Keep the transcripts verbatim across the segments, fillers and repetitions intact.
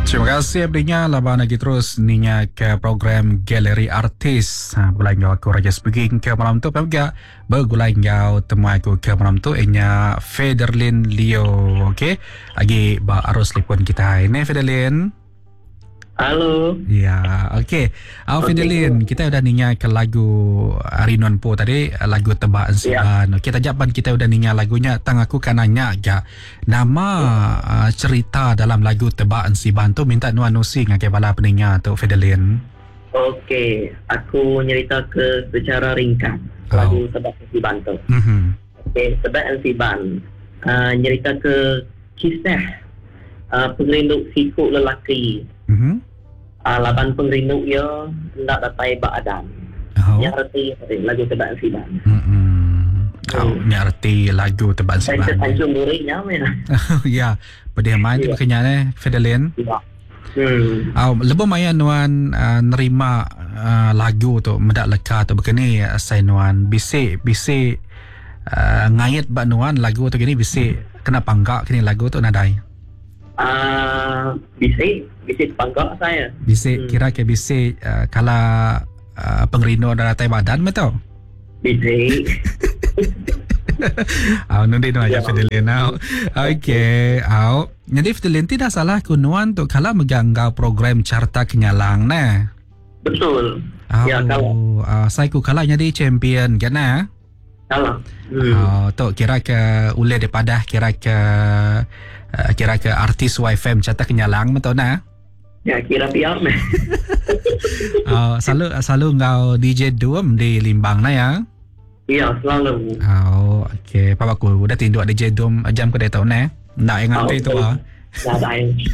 Terima kasih abdinya laban lagi terus ninya ke program Galeri Artis. Ha bulan ngau aku raja speaking ke malam tu pemga bergulai ngau temu aku ke malam tu enya Federlin Leo. Okey. Lagi ba arus telefon kita ini Federlin. Halo. Ya, okey. Au Okay. Federlin, kita udah ninya ke lagu Arinon Po tadi, lagu Tebak Siban. Okey, tajapan kita udah ninya lagunya tang aku kan nanya aja. Nama uh, cerita dalam lagu Tebak Siban tu minta nuan nusi ngake bala peninga tu Federlin. Okey, aku nyerita ke secara ringkas lagu Tebak Siban tu. Mhm. Okey, Tebak Siban uh, nyerita ke kisah uh, pengerinduk siku lelaki. Mhm. Uh, laban pengerinduk ia hendak datai badan. Oh. Yang arti lagu Tebak Siban. Mhm. Kau Hmm. ni arti lagu Tebak Saya Siban. Tanjung Durinya mana? Ya, pedih main tu Ya. berkenyan eh Federlin. Ya. Hmm. Au lebo maya nuan uh, nerima uh, lagu tu mendak leka tu begini uh, saya nuan bisik bisik uh, ngait ba nuan lagu tu gini bisik kena panggak kini lagu tu nadai. Ah, uh, bisik, bisik panggak saya. Bisik Hmm. kira ke bisik uh, kala uh, pengrino datai badan betul. Bisik. Au nanti nu aja Ya. Fidelin au. Okey, au. Jadi Fidelin tidak salah kunuan tu kala megang kau program carta kenyalang nah. Betul. Au, Ya, kalau. uh, saya ku kala jadi champion kan nah. Kalau. Hmm. Oh, tu kira ke ule daripada kira ke uh, kira ke artis Y F M carta kenyalang betul nah. Ya, kira piar meh. Oh, selalu selalu kau D J Dum di Limbang nah ya. Iya, selalu. Oh, okey. Papa aku udah tinduk D J Dum jam ke dia tahu nah. Ndak yang ngerti tu ah. Dah dah.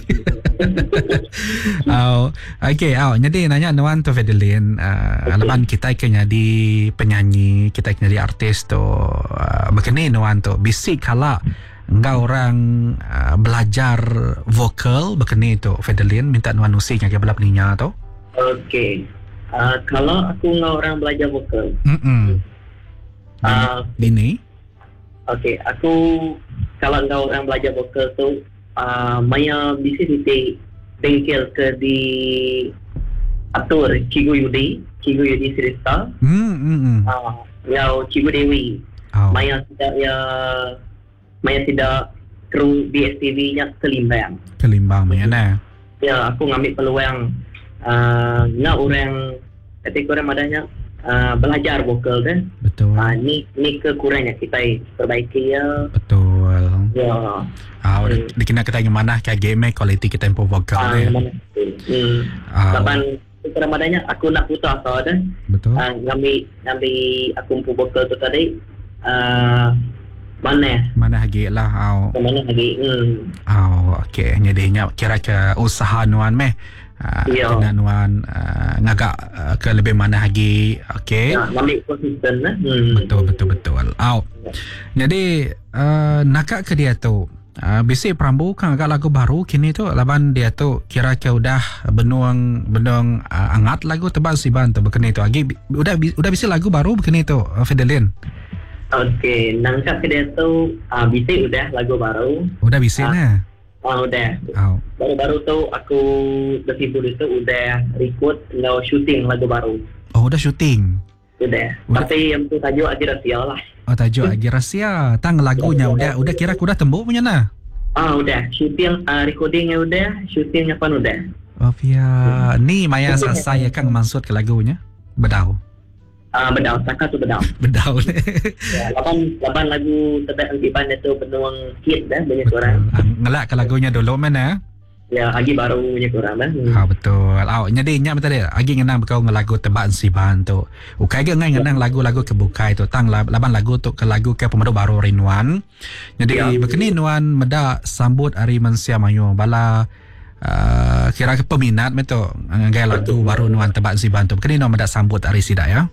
Oh, okey. Oh, jadi nanya nuan tu Fidelin, uh, Okey. leban kita kena jadi penyanyi, kita kena jadi artis tu. Uh, begini nuan tu, bisik kala engkau orang uh, belajar vokal begini tu Fidelin minta nuan nusi yang kebala peninya tu. Okey. Uh, kalau aku dengan orang belajar vokal, Hmm. uh, Dini. okey, aku kalau dengan orang belajar vokal tu, uh, maya bisa di bengkel ke di atur Cikgu Yudi, Cikgu Yudi Sirista, Hmm. Hmm. uh, yang Cikgu Dewi. Oh. Maya tidak ya, Maya tidak kru di S T V-nya Kelimbang. Kelimbang punya nah. Ya, aku ngambil peluang uh, nak orang ketika orang adanya uh, belajar vokal deh. Betul. Uh, ni ni kekurangannya kita perbaiki ya. Betul. Ya. Ah, uh, Hmm. dikena kita yang mana kayak game quality kita tempo vokal Ah, dia. mana? Hmm. Ah, Kapan ketika adanya aku nak putar tau deh. betul. Uh, ngambil ngambil aku pun vokal tu tadi. Uh, mana? Mana lagi lah au. Ke mana lagi? Hmm. Au, okey. Jadinya kira ke usaha nuan meh. Uh, Ya. kena nuan uh, ngagak uh, ke lebih mana lagi. Okey. Ya, ngambil konsisten lah. Hmm. Betul betul betul. Au. Jadi uh, nakak ke dia tu. Uh, bisik Prambu kan agak lagu baru kini tu laban dia tu kira ke udah benuang benuang uh, angat lagu Tebak Siban tu begini tu lagi udah udah bisa lagu baru begini tu uh, Fidelin. Okey, nangkap ke dia tu uh, bisik udah lagu baru. Udah bisa Ah. nah. Ah, udah. Au. Baru-baru tu aku bersibuk itu udah record no shooting lagu baru. Oh udah syuting. Udah. Udah. Tapi yang tu tajuk Adi Rasia lah. Oh tajuk lagi rahsia. Tang lagunya udah udah kira aku udah tembuk punya nah. Ah, udah. Shooting uh, recordingnya udah, shootingnya pun udah. Oh pia. Ni Maya saya Kang Mansud ke lagunya. Bedau. Ah, bedau, saka tu bedau. Bedau. Ya, lapan lapan lagu Tebak Siban itu penuang hit dah banyak orang. Ah, ngelak ke lagunya dulu mana? Ya, lagi baru banyak orang dah. Hmm. Ha betul. Au jadi nya betul dia. Agi ngenang bekau ngelagu Tebak Siban tu. Ukai ge ngai ngenang lagu-lagu kebukai tu tang laban lagu tu ke lagu ke pemadu baru Rinwan. Jadi Ya. begini nuan meda sambut hari Mansia Mayu bala uh, kira ke peminat meto ngai lagu baru nuan Tebak Siban tu. Begini nuan meda sambut hari sida ya.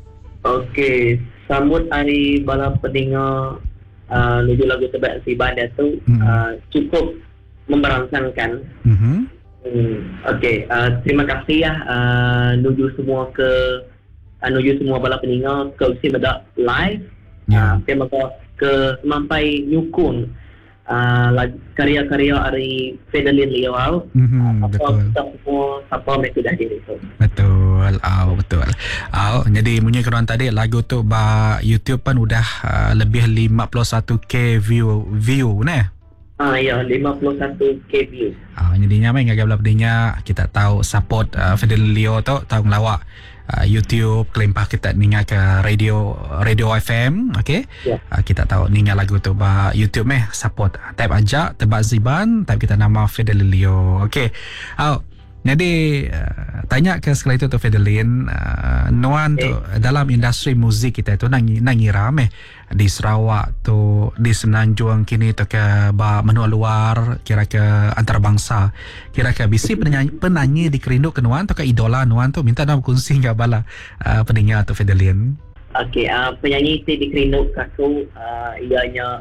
Okey, sambut hari bala pendengar uh, menuju lagu Tebak Siban dia tu Hmm. uh, cukup memberangsangkan. Mhm. Hmm. Okey, uh, terima kasih ya uh, nuju semua ke uh, nuju semua bala pendengar ke usi bedak live. Ya. Uh, terima kasih ke sampai nyukun uh, lag- karya-karya dari Fidelin Leo au. Mhm, Apa betul. kita semua siapa mereka dah diri tu. Betul. Oh, betul. Oh, jadi bunyi korang tadi lagu tu ba YouTube pun udah uh, lebih lima puluh satu ribu view view neh. Ah ya, lima puluh satu ribu view. Ah, jadinya mai ngagap labdinya kita tahu support uh, Fidel Leo tu tahu ngelawak uh, YouTube kelimpah kita ninga ke radio radio F M, okey. Ya. Uh, kita tahu ninga lagu tu ba YouTube meh support. Type aja tebak Ziban, type kita nama Fidel Leo. Okey. Oh, jadi uh, tanya ke sekali itu tu Fidelin, uh, Nuan tu dalam industri muzik kita itu nang nangira meh di Sarawak tu di Semenanjung kini tu ke ba menua luar kira ke antarabangsa kira ke bisi penyanyi penyanyi di kerindu ke Nuan tu ke idola Nuan tu minta nak kongsi ke bala uh, pendengar tu Fidelin. Okey, uh, penyanyi itu di Kerinduk aku uh, ianya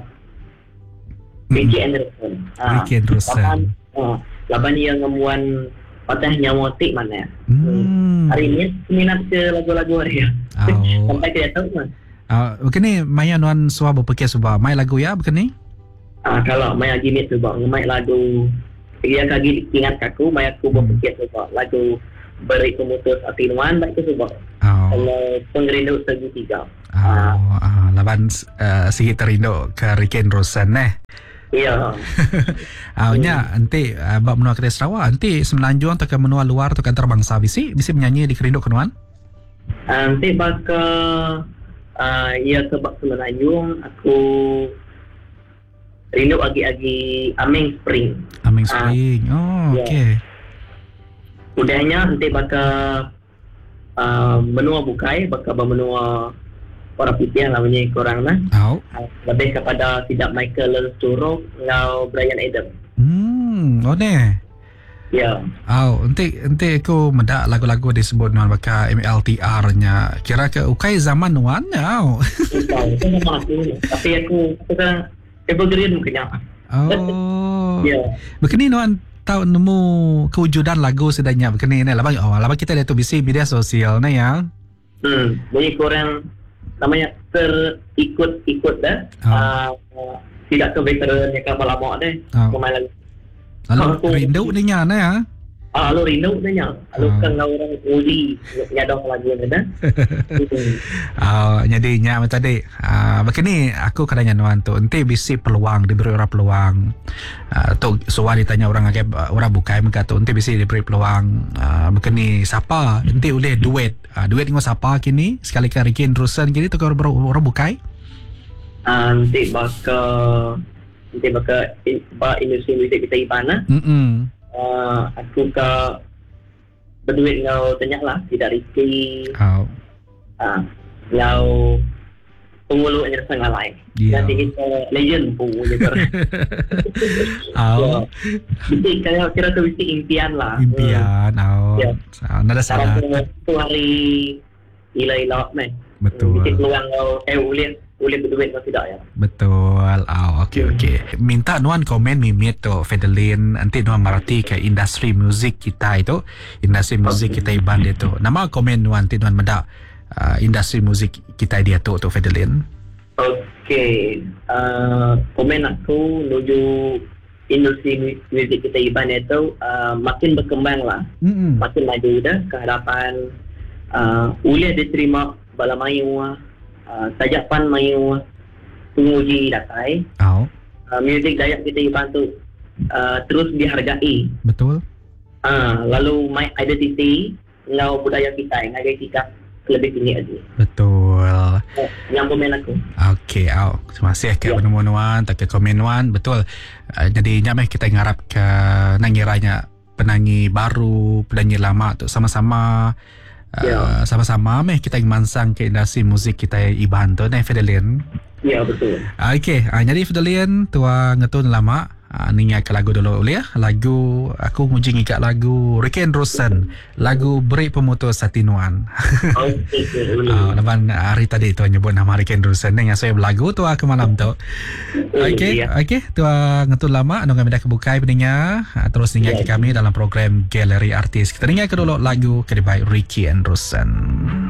Ricky Anderson. Uh, Ricky Anderson. Laban, uh, laban dia ngemuan patah nyawa tik mana. Hmm. Hari ini minat ke lagu-lagu dia. Oh. Sampai dia tahu kan. Uh, begini Maya Nuan suah berpikir subah mai lagu ya begini. Ah, kalau Maya gini tu bang, mai lagu dia kaki ingat aku, Maya aku berfikir tu bang, lagu Beri Pemutus Hati Nuan baik tu bang. Oh. Kalau pengerindu segitiga. Oh, ah, laban uh, sikit terindu ke Ricky Anderson eh. Ya. Ah, nya nanti uh, bab menua ke Sarawak, nanti Semenanjung atau ke menua luar atau ke antarabangsa bisi bisi menyanyi di Kerindu Kenuan. Nanti bakal uh, ia ke bak Semenanjung aku rindu agi-agi Aming Spring. Aming Spring. Oh, ya. okey. Udahnya nanti bakal uh, menua bukai, bakal menua orang putih namanya korang lah. Oh. Uh, lebih kepada tidak Michael Sturo ngau Brian Adam. Hmm, oh ne. Ya. Oh, nanti nanti aku medak lagu-lagu disebut Nuan baka M L T R-nya. Kira ke ukai zaman Nuan ya. Oh. Itu memang aku. Tapi aku aku kan evergreen mungkin. Oh. Ya. Begini Nuan tahu nemu kewujudan lagu sedanya begini ni labang oh labang kita dia tu bisi media sosial ni ya. Hmm, banyak korang namanya terikut-ikut dah. Oh. Uh, tidak ke veteran yang kapal lama deh. Oh. Pemain lagu. Lalu Aku- rindu ni nya na ya. Ah, lu rindu dah nya. Lu Oh. kan orang uji nyadong lagu ni dah. Hmm. Oh, jadi nya macam tadi. Ah, begini aku kadangnya Nuan tu nanti bisi peluang diberi orang peluang. Ah, tu soal ditanya orang agak orang bukai mereka tu nanti bisi diberi peluang. Ah, begini siapa nanti boleh duet. Ah, duet dengan siapa kini sekali kali Ricky Anderson kini tu orang orang bukai. Ah, nanti bakal nanti bakal in, ba industri muzik kita ibana. Hmm. Uh, aku ke berduit ngau tenyak lah tidak Ricky. Oh. Ah, ngau pengulu yang sangat lain. Ya. Nanti kita legend pun je kan. Oh. Jadi kalau kira tu mesti impian lah. Impian. Oh. Ya. Ah, nada salah. Sekarang tu hari ila-ila man. Betul. Mesti peluang ngau eh boleh boleh berduit atau tidak ya. Betul. Oh, okey okey. Minta Nuan komen mimit tu Fidelin nanti Nuan merhati ke industri muzik kita itu, industri muzik kita iban dia tu. Nama komen Nuan nanti Nuan medak uh, industri muzik kita dia tu tu Fidelin. Okey. Uh, komen aku menuju industri mu- muzik kita iban itu uh, makin berkembang lah. Hmm. Makin maju dah ke hadapan uh, boleh diterima bala mayu uh, tajapan mayu penguji datai Oh, uh, muzik Dayak kita dibantu uh, terus dihargai betul. uh, lalu my identity ngau budaya kita yang ada kita lebih tinggi lagi Betul. uh, yang pemain aku Okey, oh, terima kasih ke Ya. penemu Nuan, tak ke komen Nuan. Betul. Uh, jadi nyameh kita ngarap ke nangiranya penyanyi baru, penyanyi lama tu sama-sama uh, Ya. sama-sama meh kita mansang ke industri muzik kita iban tu ni Fidelin. ya betul Uh, Okey, uh, jadi Fidelin tua ngetun lama uh, ningai ke lagu dulu boleh ya. Lagu aku nguji ngikak lagu Ricky Anderson, lagu Beri Pemutus Hati Nuan. okey okay, boleh Ah, laban hari tadi tu nyebut nama Ricky Anderson yang saya berlagu tu ke malam tu. Okey, Ya. okey, tu ngetun lama anu kami dah kebukai pendengar. Ah, terus dengar Ya. ke kami dalam program Galeri Artis. Kita dengar ke dulu lagu kedua Ricky Anderson.